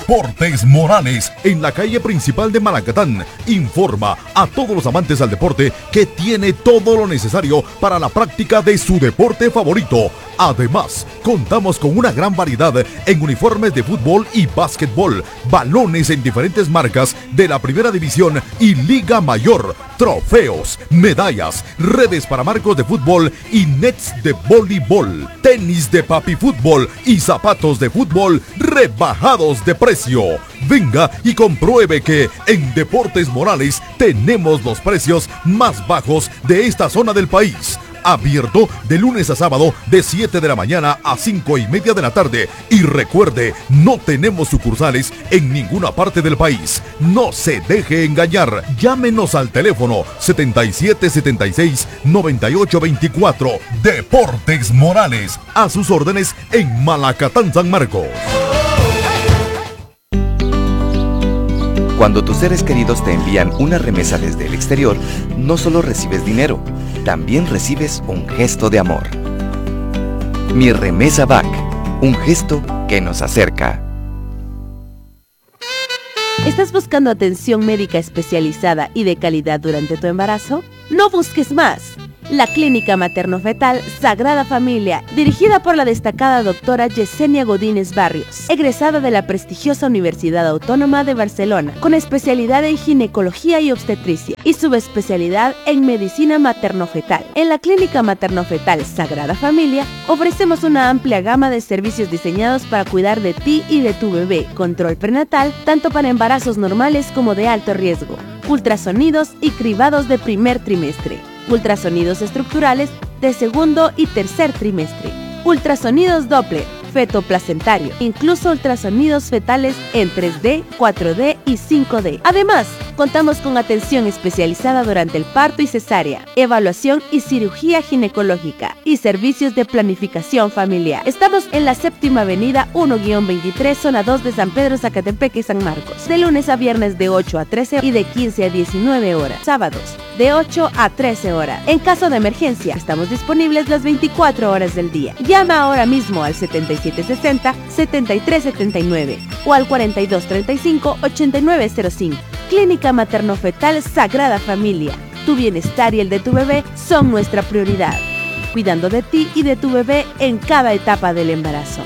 Deportes Morales, en la calle principal de Malacatán, informa a todos los amantes al deporte que tiene todo lo necesario para la práctica de su deporte favorito. Además, contamos con una gran variedad en uniformes de fútbol y básquetbol, balones en diferentes marcas de la Primera División y Liga Mayor, trofeos, medallas, redes para marcos de fútbol y nets de voleibol, tenis de papi fútbol y zapatos de fútbol rebajados de precio. Venga y compruebe que en Deportes Morales tenemos los precios más bajos de esta zona del país. Abierto de lunes a sábado de 7 de la mañana a 5:30 de la tarde. Y recuerde, no tenemos sucursales en ninguna parte del país. No se deje engañar. Llámenos al teléfono 7776-9824. Deportes Morales, a sus órdenes en Malacatán, San Marcos. Cuando tus seres queridos te envían una remesa desde el exterior, no solo recibes dinero, también recibes un gesto de amor. Mi Remesa Back, un gesto que nos acerca. ¿Estás buscando atención médica especializada y de calidad durante tu embarazo? ¡No busques más! La Clínica Materno-Fetal Sagrada Familia, dirigida por la destacada doctora Yesenia Godínez Barrios, egresada de la prestigiosa Universidad Autónoma de Barcelona, con especialidad en ginecología y obstetricia y subespecialidad en medicina materno-fetal. En la Clínica Materno-Fetal Sagrada Familia ofrecemos una amplia gama de servicios diseñados para cuidar de ti y de tu bebé, control prenatal, tanto para embarazos normales como de alto riesgo, ultrasonidos y cribados de primer trimestre, ultrasonidos estructurales de segundo y tercer trimestre, ultrasonidos Doppler, feto-placentario, incluso ultrasonidos fetales en 3D, 4D y 5D. Además, contamos con atención especializada durante el parto y cesárea, evaluación y cirugía ginecológica y servicios de planificación familiar. Estamos en la séptima avenida 1-23, zona 2 de San Pedro, Zacatepeque y San Marcos, de lunes a viernes de 8 a 13 y de 15 a 19 horas, sábados de 8 a 13 horas. En caso de emergencia, estamos disponibles las 24 horas del día. Llama ahora mismo al 7760-7379 o al 4235-8905. Clínica Materno-Fetal Sagrada Familia. Tu bienestar y el de tu bebé son nuestra prioridad, cuidando de ti y de tu bebé en cada etapa del embarazo.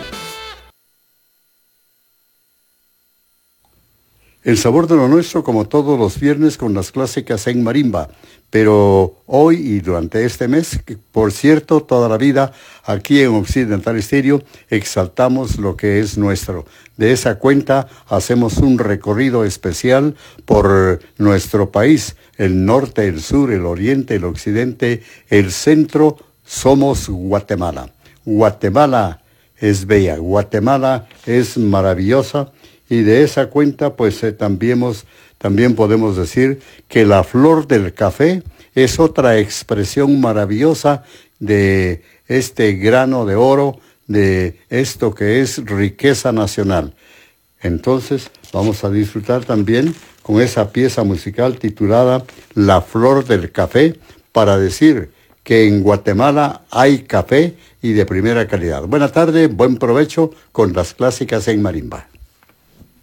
El sabor de lo nuestro, como todos los viernes, con las clásicas en marimba. Pero hoy y durante este mes, que por cierto, toda la vida, aquí en Occidental Estéreo, exaltamos lo que es nuestro. De esa cuenta, hacemos un recorrido especial por nuestro país, el norte, el sur, el oriente, el occidente, el centro. Somos Guatemala. Guatemala es bella, Guatemala es maravillosa. Y de esa cuenta, pues también podemos decir que la flor del café es otra expresión maravillosa de este grano de oro, de esto que es riqueza nacional. Entonces, vamos a disfrutar también con esa pieza musical titulada La Flor del Café, para decir que en Guatemala hay café y de primera calidad. Buena tarde, buen provecho con las clásicas en marimba.